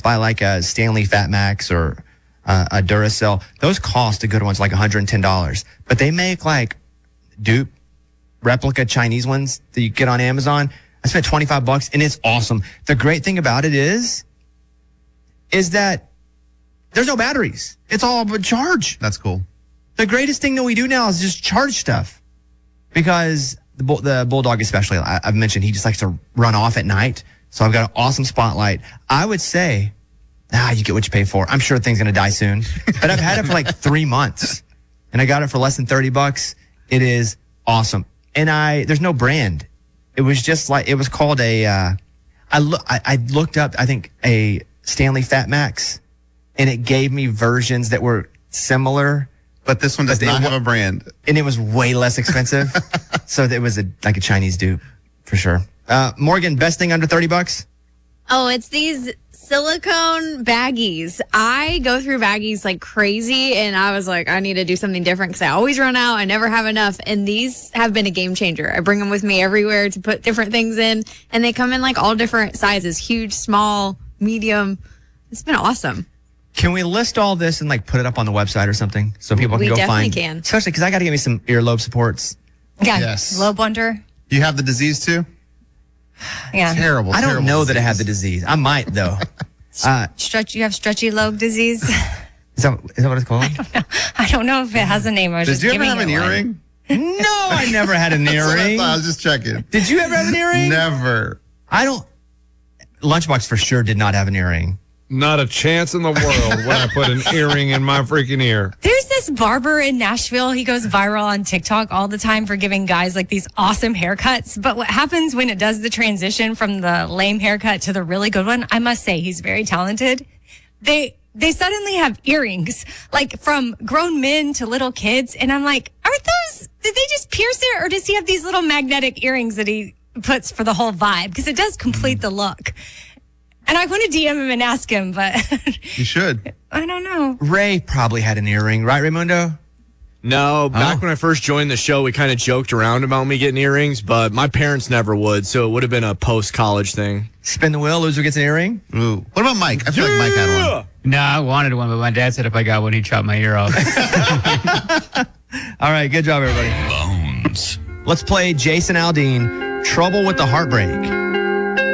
buy like a Stanley Fat Max or a Duracell. Those cost the good ones like $110. But they make like dupe replica Chinese ones that you get on Amazon. I spent $25 and it's awesome. The great thing about it is that there's no batteries. It's all but charge. That's cool. The greatest thing that we do now is just charge stuff, because the Bulldog especially, I've mentioned, he just likes to run off at night. So I've got an awesome spotlight. I would say, you get what you pay for. I'm sure the thing's going to die soon, but I've had it for like 3 months and I got it for less than $30. It is awesome. And there's no brand. It was just like, it was called I looked up, I think, a Stanley Fat Max, and it gave me versions that were similar. But this one does not have a brand. And it was way less expensive. So it was like a Chinese dupe for sure. Morgan, best thing under $30? Oh, it's these silicone baggies. I go through baggies like crazy, and I was like, I need to do something different because I always run out. I never have enough. And these have been a game changer. I bring them with me everywhere to put different things in, and they come in like all different sizes, huge, small, medium. It's been awesome. Can we list all this and like put it up on the website or something so people can go find? We definitely can. Especially because I got to give me some earlobe supports. Yeah, Yes. lobe wonder. You have the disease too? Yeah. Terrible. I don't terrible know that I disease. have the disease. I might though. You have stretchy lobe disease. Is that what it's called? I don't know if it has a name. I was Did just you ever giving have an it one. earring? No, I never had an That's what I earring. thought. I was just checking. Did you ever have an earring? Never. I don't. Lunchbox for sure did not have an earring. Not a chance in the world when I put an earring in my freaking ear. There's this barber in Nashville. He goes viral on TikTok all the time for giving guys like these awesome haircuts. But what happens when it does the transition from the lame haircut to the really good one? I must say, he's very talented. They suddenly have earrings, like from grown men to little kids. And I'm like, did they just pierce it? Or does he have these little magnetic earrings that he puts for the whole vibe? Because it does complete the look. And I want to DM him and ask him, but You should. I don't know. Ray probably had an earring, right, Raymundo? No, back when I first joined the show, we kind of joked around about me getting earrings, but my parents never would, so it would have been a post-college thing. Spin the wheel, loser gets an earring. Ooh. What about Mike? I feel like Mike had one. No, I wanted one, but my dad said if I got one, he'd chop my ear off. All right, good job, everybody. Bones. Let's play Jason Aldean, Trouble with the Heartbreak.